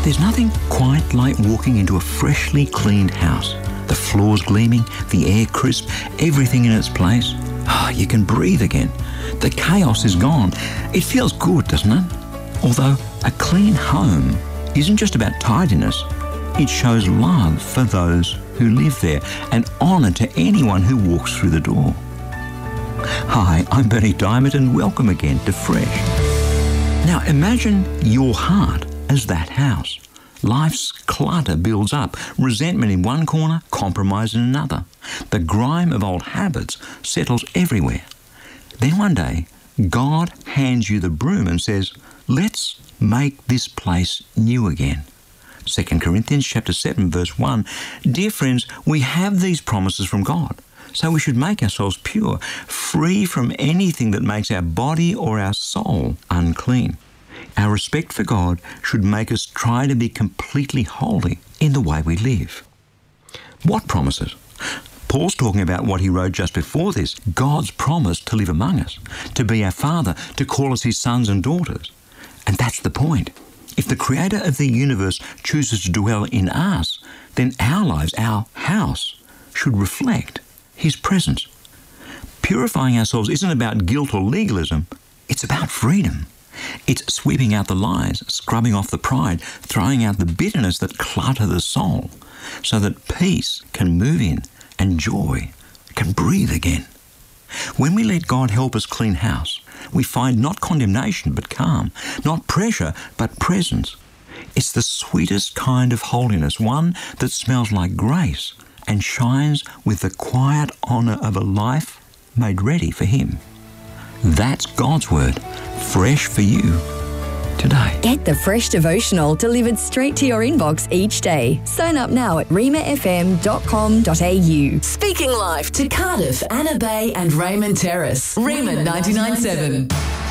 There's nothing quite like walking into a freshly cleaned house. The floors gleaming, the air crisp, everything in its place. You can breathe again. The chaos is gone. It feels good, doesn't it? Although a clean home isn't just about tidiness. It shows love for those who live there and honour to anyone who walks through the door. Hi, I'm Bernie Diamond and welcome again to Fresh. Now imagine your heart as that house. Life's clutter builds up, resentment in one corner, compromise in another. The grime of old habits settles everywhere. Then one day, God hands you the broom and says, let's make this place new again. 2 Corinthians chapter 7 verse 1, dear friends, we have these promises from God, so we should make ourselves pure, free from anything that makes our body or our soul unclean. Our respect for God should make us try to be completely holy in the way we live. What promises? Paul's talking about what he wrote just before this, God's promise to live among us, to be our Father, to call us his sons and daughters. And that's the point. If the Creator of the universe chooses to dwell in us, then our lives, our house, should reflect his presence. Purifying ourselves isn't about guilt or legalism, it's about freedom. It's sweeping out the lies, scrubbing off the pride, throwing out the bitterness that clutter the soul, so that peace can move in and joy can breathe again. When we let God help us clean house, we find not condemnation but calm, not pressure but presence. It's the sweetest kind of holiness, one that smells like grace and shines with the quiet honour of a life made ready for him. That's God's word, fresh for you today. Get the Fresh Devotional delivered straight to your inbox each day. Sign up now at remafm.com.au. Speaking life to Cardiff, Anna Bay and Raymond Terrace. Rima 99.7.